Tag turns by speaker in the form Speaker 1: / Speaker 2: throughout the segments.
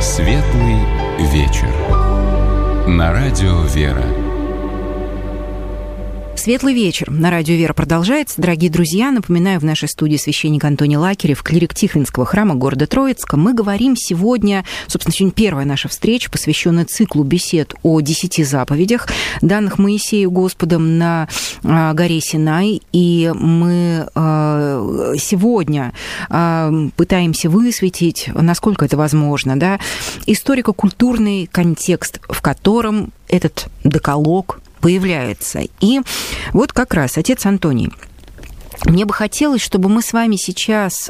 Speaker 1: Светлый вечер. На радио «Вера».
Speaker 2: Светлый вечер. На радио «Вера» продолжается. Дорогие друзья, напоминаю, в нашей студии священник Антоний Лакерев, клирик Тихвинского храма города Троицка. Мы говорим сегодня, собственно, сегодня первая наша встреча, посвященная циклу бесед о 10 заповедях, данных Моисею Господом на горе Синай. И мы сегодня пытаемся высветить, насколько это возможно, да, историко-культурный контекст, в котором этот декалог появляется. И вот как раз, отец Антоний, мне бы хотелось, чтобы мы с вами сейчас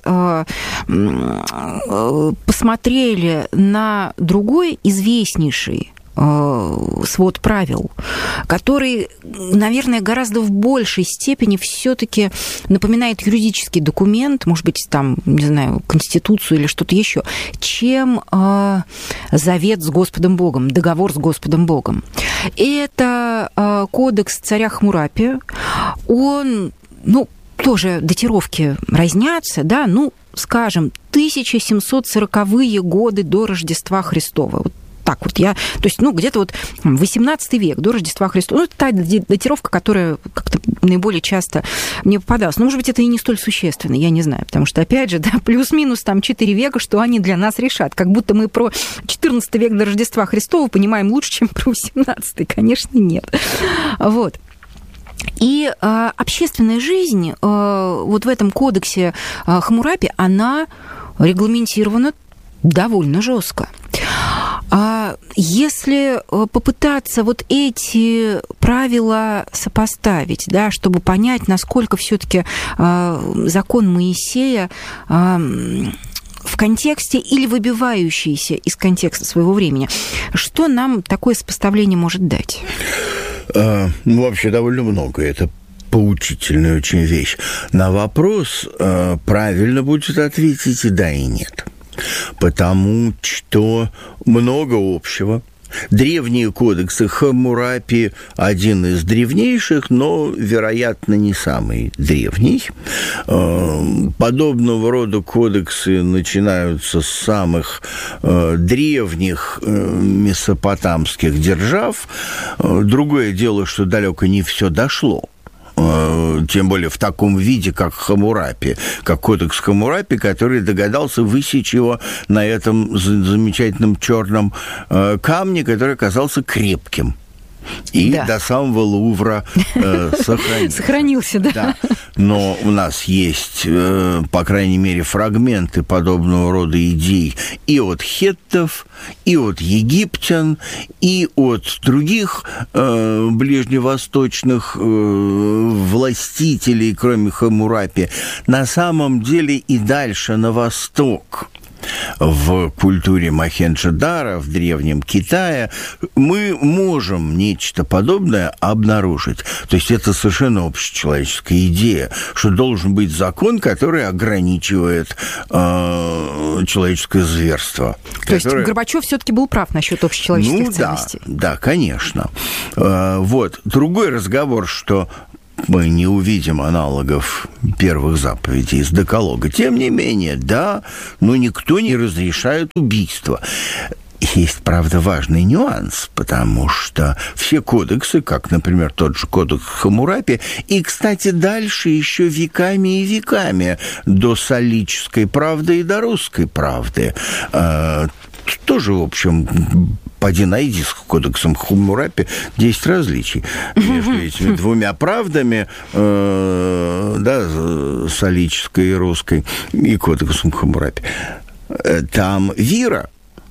Speaker 2: посмотрели на другой известнейший свод правил, который, наверное, гораздо в большей степени все-таки напоминает юридический документ, может быть, там, не знаю, конституцию или что-то еще, чем завет с Господом Богом, договор с Господом Богом. Это кодекс царя Хаммурапи. Он, тоже датировки разнятся, да, скажем, 1740-е годы до Рождества Христова. Вот так вот то есть, где-то вот 18 век до Рождества Христова. Это та датировка, которая как-то наиболее часто мне попадалась. Но, может быть, это и не столь существенно, я не знаю. Потому что, опять же, да, плюс-минус там 4 века, что они для нас решат. Как будто мы про 14 век до Рождества Христова понимаем лучше, чем про 18. Конечно, нет. Вот. И общественная жизнь вот в этом кодексе Хаммурапи, она регламентирована довольно жестко. Если попытаться вот эти правила сопоставить, да, чтобы понять, насколько все-таки закон Моисея в контексте или выбивающийся из контекста своего времени, что нам такое сопоставление может дать?
Speaker 3: Вообще довольно много. Это поучительная очень вещь. На вопрос правильно будет ответить и да, и нет. Потому что много общего. Древние кодексы, Хаммурапи один из древнейших, но, вероятно, не самый древний. Подобного рода кодексы начинаются с самых древних месопотамских держав. Другое дело, что далеко не все дошло. Тем более в таком виде, как Хаммурапи, как кодекс Хаммурапи, который догадался высечь его на этом замечательном черном камне, который оказался крепким. И до самого Лувра сохранился.
Speaker 2: Сохранился, да.
Speaker 3: Да. Но у нас есть, по крайней мере, фрагменты подобного рода идей и от хеттов, и от египтян, и от других ближневосточных властителей, кроме Хаммурапи. На самом деле и дальше на восток. В культуре Мохенджо-Даро, в Древнем Китае, мы можем нечто подобное обнаружить. То есть это совершенно общечеловеческая идея, что должен быть закон, который ограничивает человеческое зверство.
Speaker 2: То есть Горбачев все-таки был прав насчет общечеловеческих ценностей?
Speaker 3: Да, конечно. Вот. Другой разговор, что мы не увидим аналогов первых заповедей из Декалога. Тем не менее, никто не разрешает убийство. Есть, правда, важный нюанс, потому что все кодексы, как, например, тот же кодекс Хаммурапи, и, кстати, дальше еще веками и веками до саллической правды и до русской правды, тоже, в общем, поди найди с кодексом Хаммурапи 10 различий между этими двумя правдами, саллической и русской, и кодексом Хаммурапи. Там вира,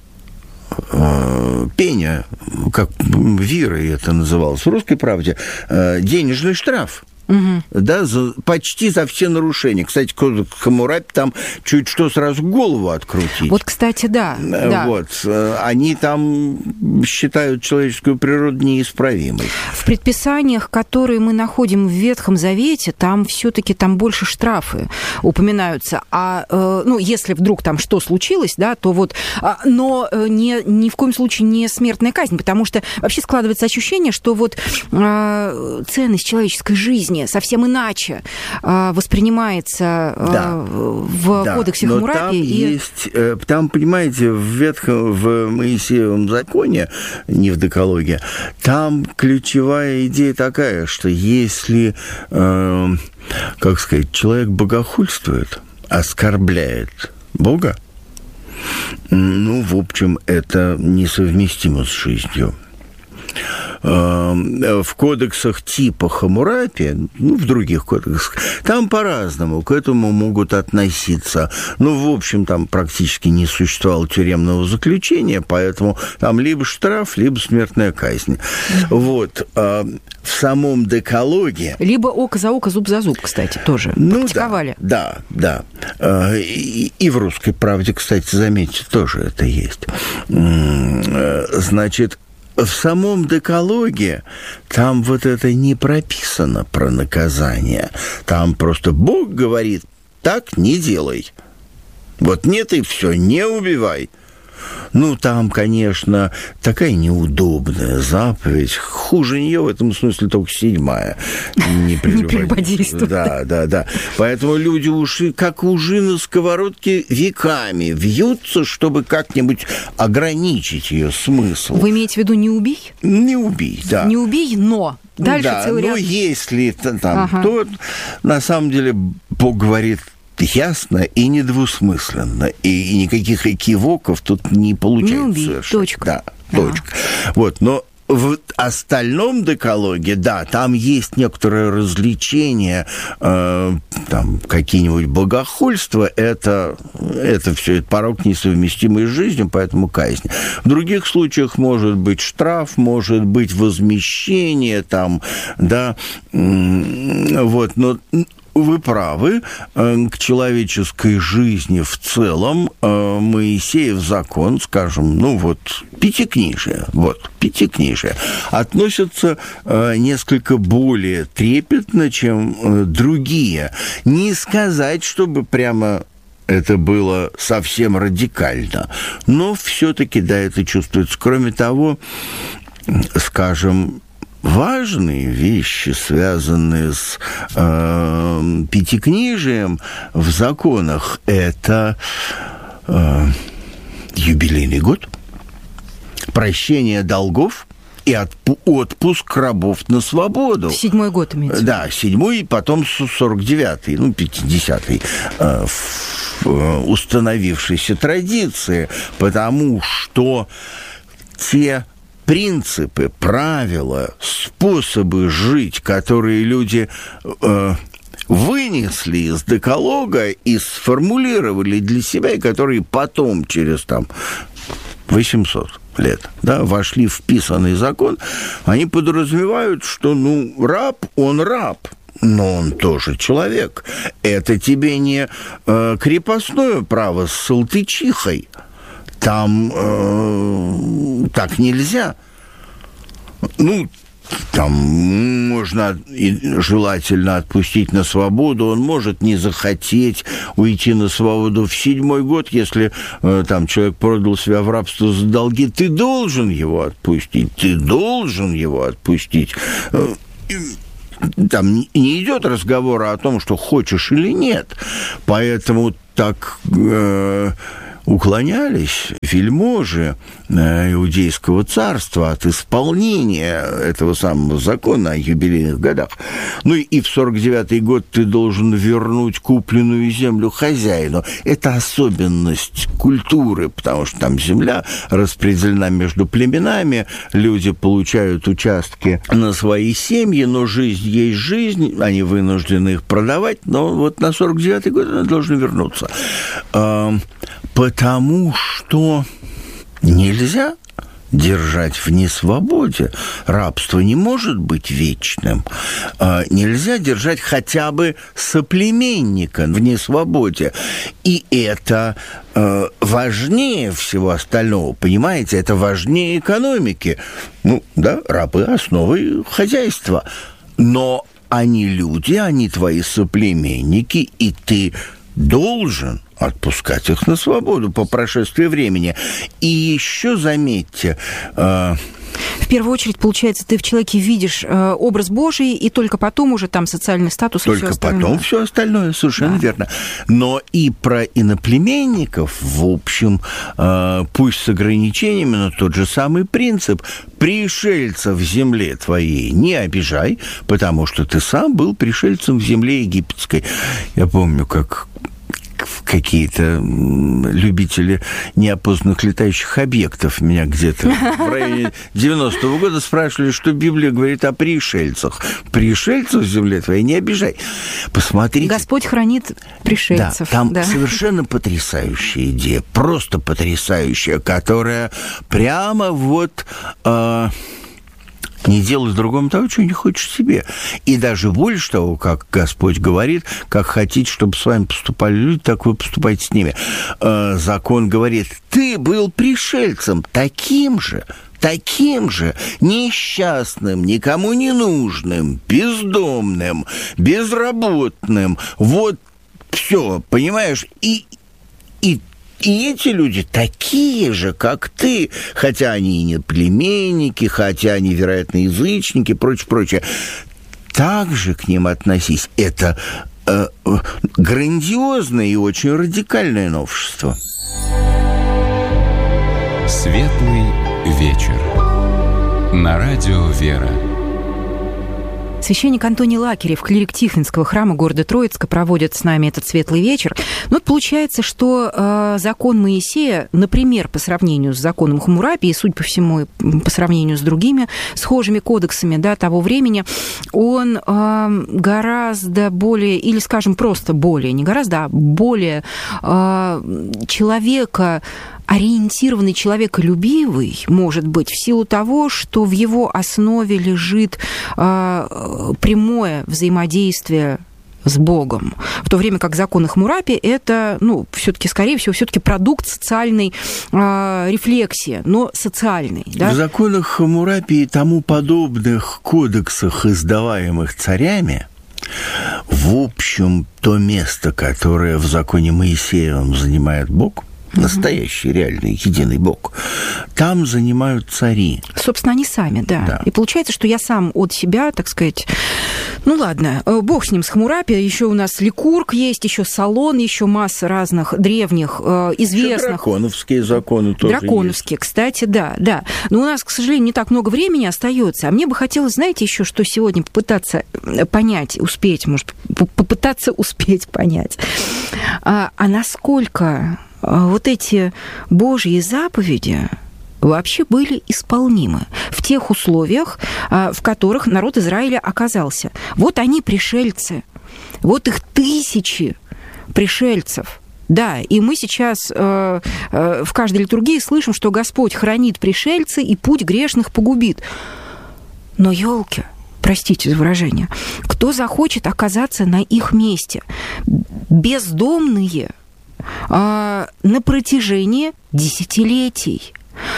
Speaker 3: пеня, как вира это называлось в русской правде, денежный штраф. Почти за все нарушения. Кстати, кодекс Хаммурапи там чуть что сразу голову открутить.
Speaker 2: Вот, кстати, да.
Speaker 3: Вот. Они там считают человеческую природу неисправимой.
Speaker 2: В предписаниях, которые мы находим в Ветхом Завете, там все-таки там больше штрафы упоминаются. Если вдруг там что случилось, то вот... Но ни в коем случае не смертная казнь, потому что вообще складывается ощущение, что вот ценность человеческой жизни, жизни совсем иначе воспринимается в Кодексе Хаммурапи.
Speaker 3: Там, понимаете, в Моисеевом законе, не в Декалоге, там ключевая идея такая, что если, человек богохульствует, оскорбляет Бога, в общем, это несовместимо с жизнью. В кодексах типа Хаммурапи, в других кодексах, там по-разному к этому могут относиться. В общем, там практически не существовало тюремного заключения, поэтому там либо штраф, либо смертная казнь. Вот. В самом Декалоге...
Speaker 2: Либо око за око, зуб за зуб, кстати, тоже практиковали.
Speaker 3: Да. И в «Русской правде», кстати, заметьте, тоже это есть. Значит, в самом Декалоге там вот это не прописано про наказание. Там просто Бог говорит, так не делай. Вот нет и все, не убивай. Там, конечно, такая неудобная заповедь. Хуже нее в этом смысле только 7-я. Не
Speaker 2: прелюбодейство.
Speaker 3: Да. Поэтому люди как ужи на сковородке веками вьются, чтобы как-нибудь ограничить ее смысл.
Speaker 2: Вы имеете в виду «не убей»?
Speaker 3: Не убей, да.
Speaker 2: Не убей, но... Дальше целый ряд.
Speaker 3: Если то на самом деле Бог говорит ясно и недвусмысленно, и никаких экивоков тут не получается.
Speaker 2: Не убей,
Speaker 3: совершенно.
Speaker 2: точка.
Speaker 3: Да, точка. Вот, но в остальном Декалоге, там есть некоторое развлечение, там какие-нибудь богохульства, это все, это порок, несовместимый с жизнью, поэтому казнь. В других случаях может быть штраф, может быть возмещение, но вы правы, к человеческой жизни в целом Моисеев закон, скажем, пятикнижие, относится несколько более трепетно, чем другие. Не сказать, чтобы прямо это было совсем радикально, но все-таки, это чувствуется. Кроме того, скажем, важные вещи, связанные с пятикнижием в законах, это юбилейный год, прощение долгов и отпуск рабов на свободу.
Speaker 2: 7-й год имеется.
Speaker 3: Да, 7-й, потом 49-й, 50-й установившейся традиции, потому что те принципы, правила, способы жить, которые люди вынесли из Декалога и сформулировали для себя, и которые потом, через 800 лет, вошли в писанный закон, они подразумевают, что, раб, он раб, но он тоже человек. Это тебе не крепостное право с салтычихой. Там так нельзя. Там можно желательно отпустить на свободу, он может не захотеть уйти на свободу в 7-й год, если человек продал себя в рабство за долги, ты должен его отпустить. Там не идет разговора о том, что хочешь или нет. Поэтому так уклонялись вельможи Иудейского царства от исполнения этого самого закона о юбилейных годах. И в 49-й год ты должен вернуть купленную землю хозяину. Это особенность культуры, потому что там земля распределена между племенами, люди получают участки на свои семьи, но жизнь есть жизнь, они вынуждены их продавать, но на 49-й год они должны вернуться. Потому что нельзя держать в несвободе. Рабство не может быть вечным. Нельзя держать хотя бы соплеменника в несвободе. И это важнее всего остального, понимаете? Это важнее экономики. Рабы – основы хозяйства. Но они люди, они твои соплеменники, и ты должен отпускать их на свободу по прошествии времени. И еще заметьте...
Speaker 2: В первую очередь, получается, ты в человеке видишь образ Божий, и только потом уже там социальный статус и все остальное.
Speaker 3: Только потом все остальное, совершенно верно. Но и про иноплеменников, в общем, пусть с ограничениями, но тот же самый принцип. Пришельцев в земле твоей не обижай, потому что ты сам был пришельцем в земле египетской. Я помню, как... какие-то любители неопознанных летающих объектов меня где-то в районе 90-го года спрашивали, что Библия говорит о пришельцах. Пришельцев в земле твоей не обижай. Посмотрите.
Speaker 2: Господь хранит пришельцев.
Speaker 3: Да, там совершенно потрясающая идея, просто потрясающая, которая прямо вот... не делай другому того, чего не хочешь себе. И даже больше того, как Господь говорит, как хотите, чтобы с вами поступали люди, так вы поступайте с ними. Закон говорит, ты был пришельцем таким же, несчастным, никому не нужным, бездомным, безработным. Вот все, понимаешь? И эти люди такие же, как ты, хотя они и не племенники, хотя они, вероятно, язычники, прочее. Так же к ним относись. Это грандиозное и очень радикальное новшество.
Speaker 1: Светлый вечер. На радио «Вера».
Speaker 2: Священник Антоний Лакерев, клирик Тихвинского храма города Троицка, проводит с нами этот светлый вечер. Но вот получается, что закон Моисея, например, по сравнению с законом Хаммурапи, и, судя по всему, по сравнению с другими схожими кодексами того времени, он гораздо более, или, скажем, просто более, не гораздо, а более ориентированный, человеколюбивый, может быть, в силу того, что в его основе лежит прямое взаимодействие с Богом. В то время как законы Хаммурапи – это, все-таки, скорее всего, все-таки продукт социальной рефлексии, но социальной. Да?
Speaker 3: В законах Хаммурапи и тому подобных кодексах, издаваемых царями, в общем, то место, которое в законе Моисеевом занимает Бог, настоящий, реальный, единый Бог, там занимают цари.
Speaker 2: Собственно, они сами, да. И получается, что я сам от себя, так сказать, ладно, бог с ним, с Хаммурапи, еще у нас Ликург есть, еще Солон, еще масса разных древних, известных.
Speaker 3: Еще драконовские законы тоже
Speaker 2: Драконовские,
Speaker 3: есть.
Speaker 2: Кстати, да. Но у нас, к сожалению, не так много времени остается, а мне бы хотелось, знаете, еще что сегодня попытаться понять, попытаться успеть понять. А насколько вот эти Божьи заповеди вообще были исполнимы в тех условиях, в которых народ Израиля оказался. Вот они пришельцы, вот их тысячи пришельцев. Да, и мы сейчас в каждой литургии слышим, что Господь хранит пришельцы и путь грешных погубит. Но ёлки, простите за выражение, кто захочет оказаться на их месте? Бездомные на протяжении десятилетий,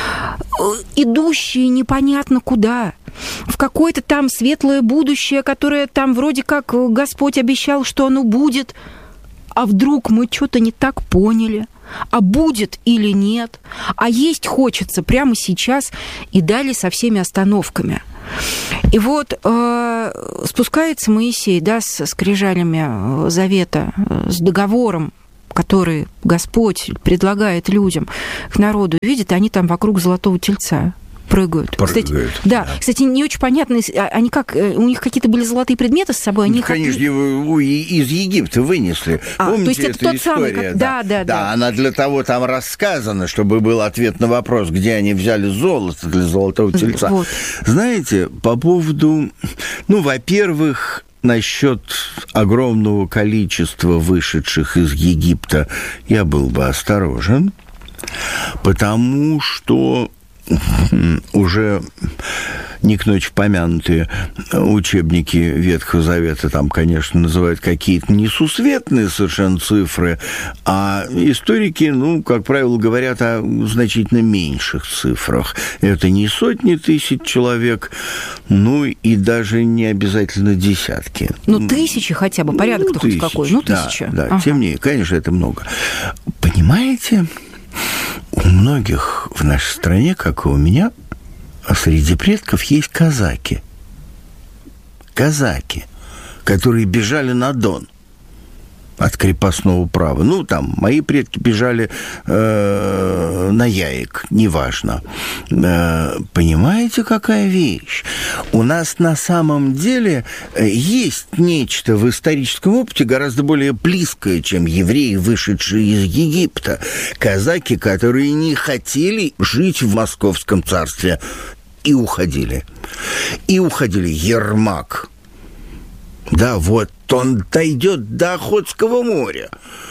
Speaker 2: идущие непонятно куда, в какое-то там светлое будущее, которое там вроде как Господь обещал, что оно будет, а вдруг мы что-то не так поняли, а будет или нет, а есть хочется прямо сейчас и далее со всеми остановками. И вот спускается Моисей, с скрижалями завета, с договором, который Господь предлагает людям, к народу, видят, они там вокруг золотого тельца прыгают. Кстати, не очень понятно, они у них какие-то были золотые предметы с собой? Они
Speaker 3: конечно, из Египта вынесли. Помните,
Speaker 2: то есть это тот
Speaker 3: история?
Speaker 2: Самый, да.
Speaker 3: Она для того там рассказана, чтобы был ответ на вопрос, где они взяли золото для золотого тельца. Вот. Знаете, по поводу, во-первых, насчет огромного количества вышедших из Египта я был бы осторожен, потому что уже не к ночи помянутые учебники Ветхого Завета, там, конечно, называют какие-то несусветные совершенно цифры, а историки, как правило, говорят о значительно меньших цифрах. Это не сотни тысяч человек, и даже не обязательно десятки.
Speaker 2: Тысячи хотя бы, порядок-то хоть какой. Тысяча.
Speaker 3: Да, ага. Тем не менее, конечно, это много. Понимаете, у многих в нашей стране, как и у меня, среди предков есть казаки. Казаки, которые бежали на Дон от крепостного права. Мои предки бежали на Яик, неважно. Понимаете, какая вещь? У нас на самом деле есть нечто в историческом опыте гораздо более близкое, чем евреи, вышедшие из Египта. Казаки, которые не хотели жить в Московском царстве, и уходили. И уходили. Ермак. Да, вот он дойдет до Охотского моря.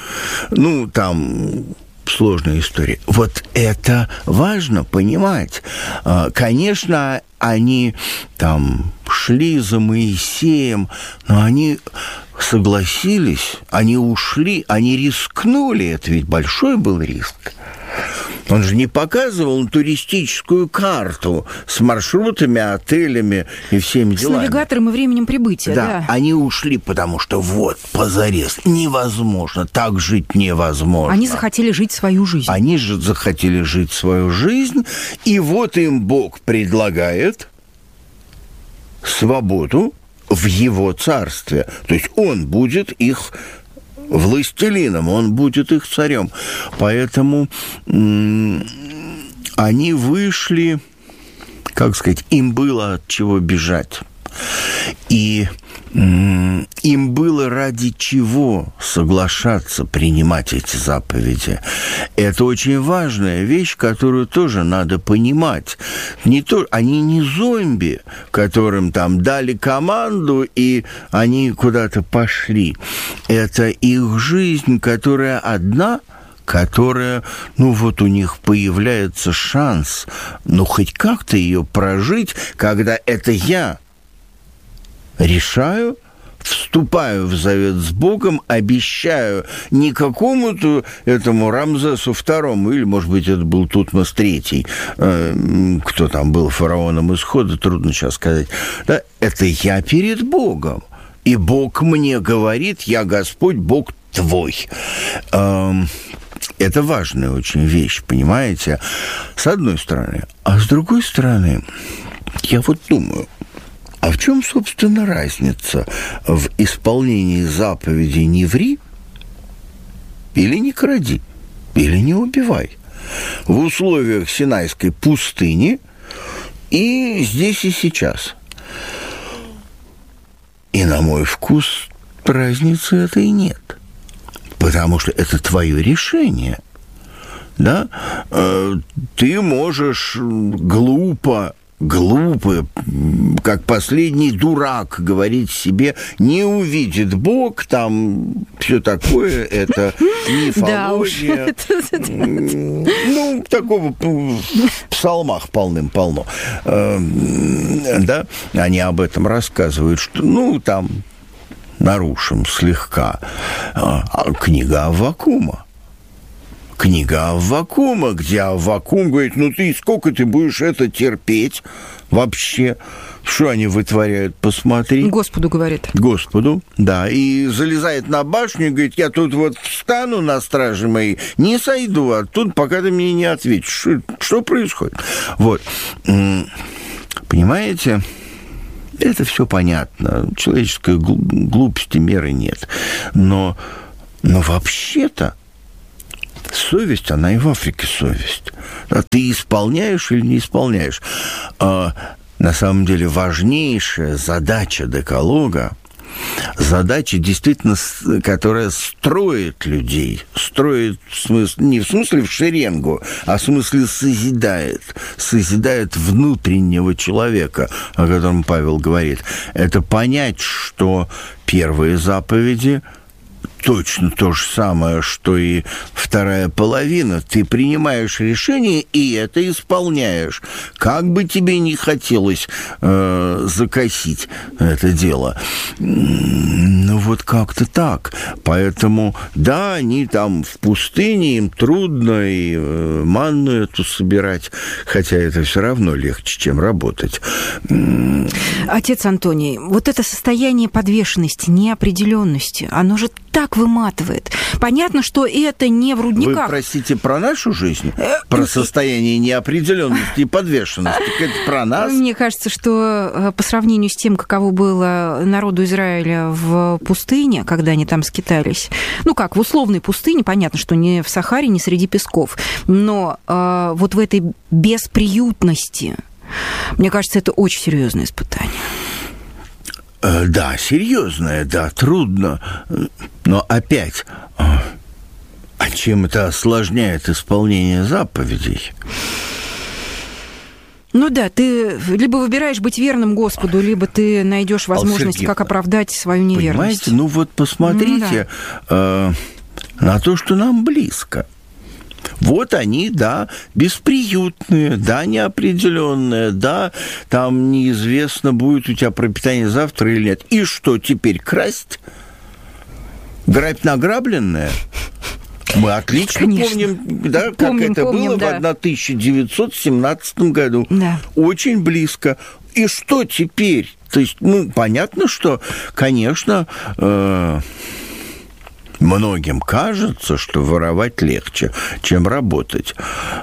Speaker 3: Там сложная история. Вот это важно понимать. Конечно, они там шли за Моисеем, но они согласились, они ушли, они рискнули. Это ведь большой был риск. Он же не показывал туристическую карту с маршрутами, отелями и всеми делами.
Speaker 2: С навигатором и временем прибытия, да.
Speaker 3: Они ушли, потому что позарез. Невозможно. Так жить невозможно.
Speaker 2: Они захотели жить свою жизнь.
Speaker 3: Они же захотели жить свою жизнь, и вот им Бог предлагает свободу в Его царстве. То есть Он будет их властелином, он будет их царем. Поэтому они вышли, им было от чего бежать. И им было ради чего соглашаться принимать эти заповеди. Это очень важная вещь, которую тоже надо понимать. Они не зомби, которым там дали команду, и они куда-то пошли. Это их жизнь, которая одна, которая, у них появляется шанс, хоть как-то ее прожить, когда это я решаю, вступаю в завет с Богом, обещаю не какому-то этому Рамзесу II, или, может быть, это был Тутмос III, кто там был фараоном Исхода, трудно сейчас сказать. Да, это я перед Богом. И Бог мне говорит: я Господь, Бог твой. Это важная очень вещь, понимаете? С одной стороны. А с другой стороны, я думаю, а в чем, собственно, разница в исполнении заповеди «не ври» или «не кради» или «не убивай» в условиях Синайской пустыни и здесь и сейчас? И, на мой вкус, разницы этой нет, потому что это твое решение. Да? Ты можешь глупо, как последний дурак, говорить себе: не увидит Бог, там все такое, это мифология. Такого в псалмах полным-полно. Да? Они об этом рассказывают, что, там, нарушим слегка. Книга Аввакума. Книга Аввакума, где Аввакум говорит: ты сколько ты будешь это терпеть вообще? Что они вытворяют, посмотри.
Speaker 2: Господу говорит.
Speaker 3: Господу, да. И залезает на башню и говорит: я тут встану на страже моей, не сойду оттуда, пока ты мне не ответишь. Что происходит? Понимаете? Это все понятно. Человеческой глупости меры нет. Но вообще-то совесть, она и в Африке совесть. А ты исполняешь или не исполняешь? На самом деле важнейшая задача декалога, задача действительно, которая строит людей, строит не в смысле в шеренгу, а в смысле созидает внутреннего человека, о котором Павел говорит. Это понять, что первые заповеди точно то же самое, что и вторая половина. Ты принимаешь решение и это исполняешь. Как бы тебе ни хотелось закосить это дело. Ну, вот как-то так. Поэтому, да, они там в пустыне, им трудно и манну эту собирать, хотя это все равно легче, чем работать.
Speaker 2: Отец Антоний, вот это состояние подвешенности, неопределенности, оно же так выматывает. Понятно, что это не в рудниках.
Speaker 3: Вы простите, про нашу жизнь? Про состояние неопределенности и подвешенности? Это про нас?
Speaker 2: Мне кажется, что по сравнению с тем, каково было народу Израиля в пустыне, когда они там скитались, ну как, в условной пустыне, понятно, что не в Сахаре, не среди песков, но вот в этой бесприютности, мне кажется, это очень серьезное испытание.
Speaker 3: Да, серьезное, да, трудно. Но опять, а чем это осложняет исполнение заповедей?
Speaker 2: Ну да, ты либо выбираешь быть верным Господу, либо ты найдешь возможность, как оправдать свою неверность.
Speaker 3: Понимаете, ну вот посмотрите на то, что нам близко. Вот они, да, бесприютные, да, неопределенные, да, там неизвестно, будет у тебя пропитание завтра или нет. И что, теперь красть? Грабь награбленное? Мы отлично помним, да, как это было в 1917 году.
Speaker 2: Да.
Speaker 3: Очень близко. И что теперь? То есть, ну, понятно, что, конечно, многим кажется, что воровать легче, чем работать.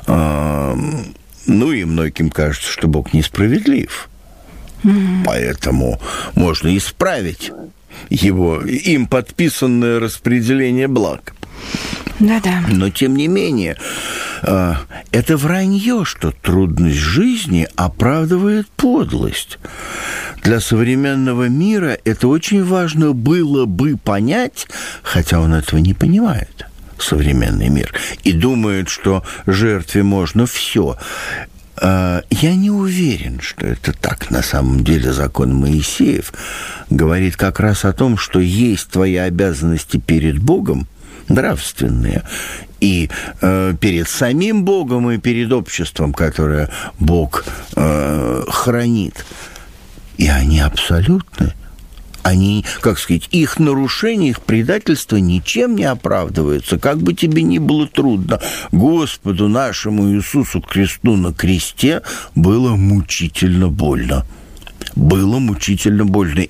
Speaker 3: Ну, и многим кажется, что Бог несправедлив. Поэтому можно исправить им подписанное распределение благ.
Speaker 2: Да-да.
Speaker 3: Но, тем не менее, это вранье, что трудность жизни оправдывает подлость. Для современного мира это очень важно было бы понять, хотя он этого не понимает, современный мир, и думает, что жертве можно все. Я не уверен, что это так. На самом деле закон Моисеев говорит как раз о том, что есть твои обязанности перед Богом, нравственные, и перед самим Богом, и перед обществом, которое Бог хранит. И они абсолютны. Они, как сказать, их нарушение, их предательство ничем не оправдывается. Как бы тебе ни было трудно, Господу нашему Иисусу Христу на кресте было мучительно больно. Было мучительно больно.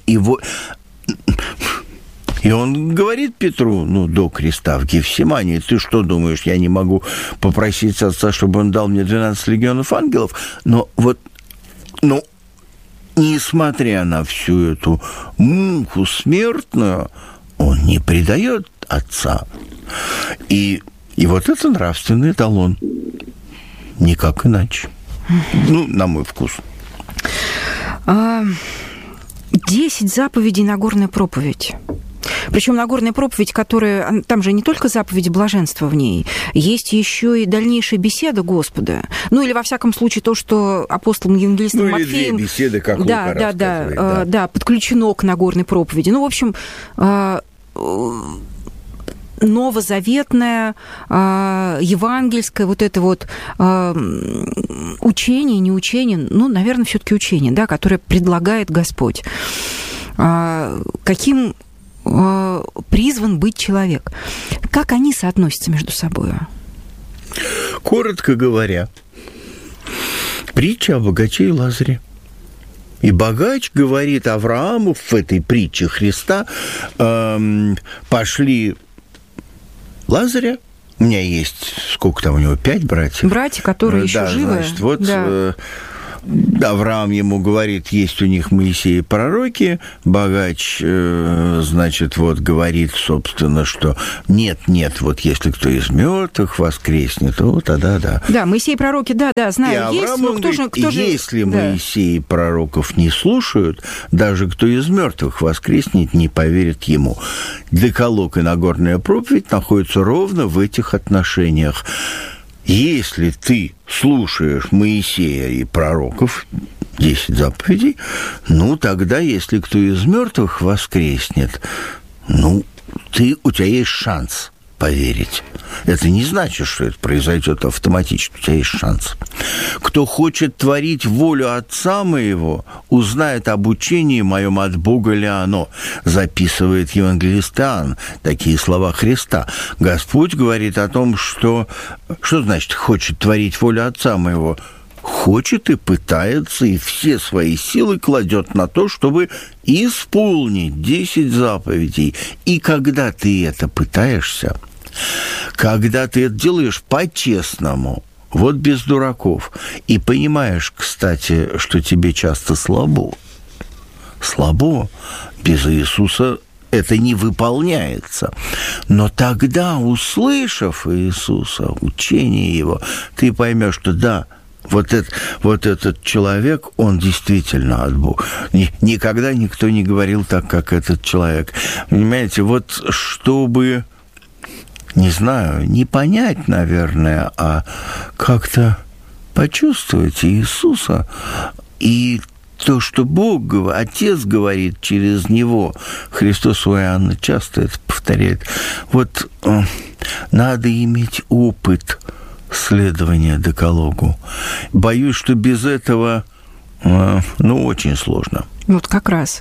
Speaker 3: И он говорит Петру, до креста в Гефсимании: ты что думаешь, я не могу попросить Отца, чтобы он дал мне 12 легионов ангелов? Несмотря на всю эту муку смертную, он не предает Отца. И вот это нравственный эталон. Никак иначе. На мой вкус.
Speaker 2: 10 заповедей Нагорная проповедь. Причем Нагорная проповедь, которая... Там же не только заповедь блаженства в ней, есть еще и дальнейшая беседа Господа. Или, во всяком случае, то, что апостолом Евангелистом Матфеем...
Speaker 3: Или 2 беседы, как Лука рассказывает.
Speaker 2: Да, подключено к Нагорной проповеди. В общем, новозаветное, евангельское вот это вот учение, не учение, наверное, все-таки учение, да, которое предлагает Господь. Каким призван быть человек. Как они соотносятся между собой?
Speaker 3: Коротко говоря, притча о богаче и Лазаре. И богач говорит Аврааму в этой притче Христа: пошли Лазаря, у меня есть, сколько там у него, 5 братьев.
Speaker 2: Братья, которые еще живы.
Speaker 3: Значит, Авраам ему говорит, есть у них Моисей и пророки. Богач, говорит, собственно, что нет, вот если кто из мертвых воскреснет, то тогда да.
Speaker 2: Да, Моисей и пророки, да, знаю,
Speaker 3: и
Speaker 2: есть,
Speaker 3: Авраам,
Speaker 2: но кто же...
Speaker 3: Если Моисей и пророков не слушают, даже кто из мертвых воскреснет, не поверит ему. Декалог и Нагорная проповедь находятся ровно в этих отношениях. Если ты слушаешь Моисея и пророков, 10 заповедей, тогда, если кто из мертвых воскреснет, у тебя есть шанс поверить. Это не значит, что это произойдет автоматически. У тебя есть шанс. Кто хочет творить волю Отца моего, узнает об учении моем, от Бога ли оно, записывает евангелист Иоанн. Такие слова Христа. Господь говорит о том, что значит хочет творить волю Отца моего? Хочет и пытается, и все свои силы кладет на то, чтобы исполнить 10 заповедей. И когда ты это пытаешься, когда ты это делаешь по-честному, вот без дураков, и понимаешь, кстати, что тебе часто слабо, без Иисуса это не выполняется. Но тогда, услышав Иисуса, учение Его, ты поймешь, что да, вот этот человек, он действительно от Бога. Никогда никто не говорил так, как этот человек. Понимаете, вот чтобы, не знаю, не понять, наверное, а как-то почувствовать Иисуса и то, что Бог, Отец говорит через Него. Христос у Иоанна часто это повторяет. Вот надо иметь опыт следования декалогу. Боюсь, что без этого, очень сложно.
Speaker 2: Вот как раз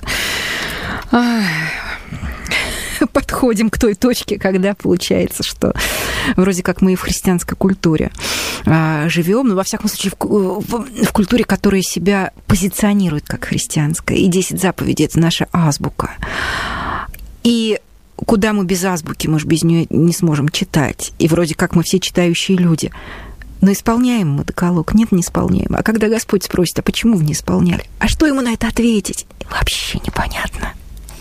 Speaker 2: подходим к той точке, когда получается, что вроде как мы и в христианской культуре живем, но во всяком случае в культуре, которая себя позиционирует как христианская. И 10 заповедей – это наша азбука. И куда мы без азбуки, мы же без нее не сможем читать. И вроде как мы все читающие люди. Но исполняем мы декалог? Нет, не исполняем. А когда Господь спросит, а почему вы не исполняли? А что ему на это ответить? Вообще непонятно.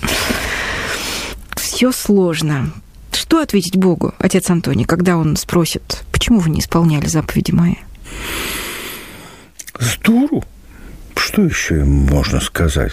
Speaker 2: Все сложно. Что ответить Богу, отец Антоний, когда он спросит, почему вы не исполняли заповеди мои?
Speaker 3: С дуру. Что еще им можно сказать?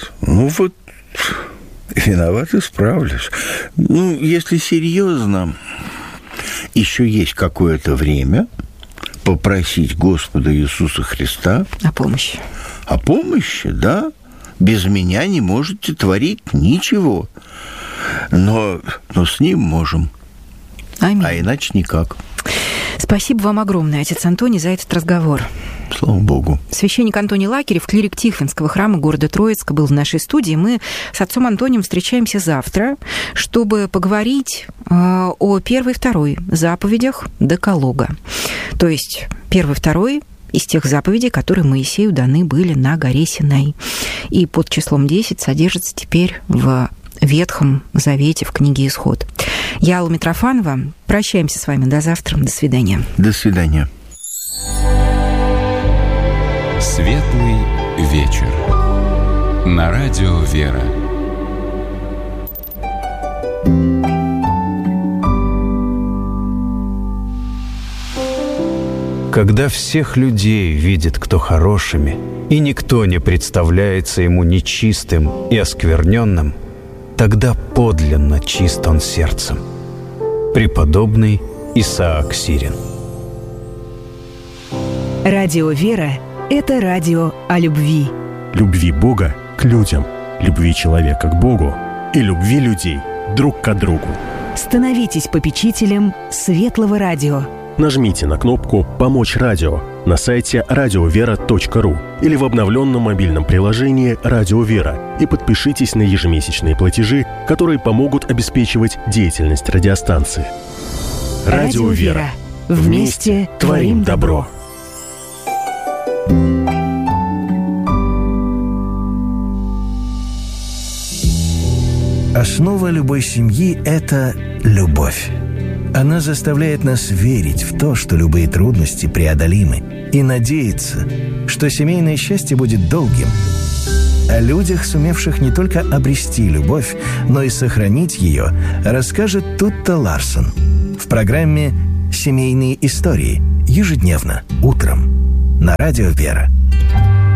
Speaker 3: Виноват, исправлюсь. Если серьезно, еще есть какое-то время попросить Господа Иисуса Христа
Speaker 2: о помощи.
Speaker 3: О помощи, да. Без меня не можете творить ничего. Но с ним можем.
Speaker 2: Аминь.
Speaker 3: А иначе никак.
Speaker 2: Спасибо вам огромное, отец Антоний, за этот разговор.
Speaker 3: Слава Богу.
Speaker 2: Священник Антоний Лакерев, клирик Тихвинского храма города Троицка, был в нашей студии. Мы с отцом Антонием встречаемся завтра, чтобы поговорить о первой и второй заповедях Декалога. То есть первый и второй из тех заповедей, которые Моисею даны были на горе Синай. И под числом 10 содержится теперь в Ветхом Завете, в книге «Исход». Я, Алла Митрофанова. Прощаемся с вами. До завтра. До свидания.
Speaker 3: До свидания.
Speaker 1: Светлый вечер. На радио «Вера».
Speaker 4: Когда всех людей видит кто хорошими, и никто не представляется ему нечистым и оскверненным, тогда подлинно чист он сердцем. Преподобный Исаак Сирин.
Speaker 5: Радио «Вера» — это радио о любви.
Speaker 6: Любви Бога к людям, любви человека к Богу и любви людей друг к другу.
Speaker 5: Становитесь попечителем Светлого радио.
Speaker 6: Нажмите на кнопку «Помочь радио» на сайте radiovera.ru или в обновленном мобильном приложении «Радио Вера» и подпишитесь на ежемесячные платежи, которые помогут обеспечивать деятельность радиостанции. Радио Вера. Вместе творим добро.
Speaker 7: Основа любой семьи – это любовь. Она заставляет нас верить в то, что любые трудности преодолимы, и надеяться, что семейное счастье будет долгим. О людях, сумевших не только обрести любовь, но и сохранить ее, расскажет Тутта Ларсон в программе «Семейные истории» ежедневно, утром на радио «Вера».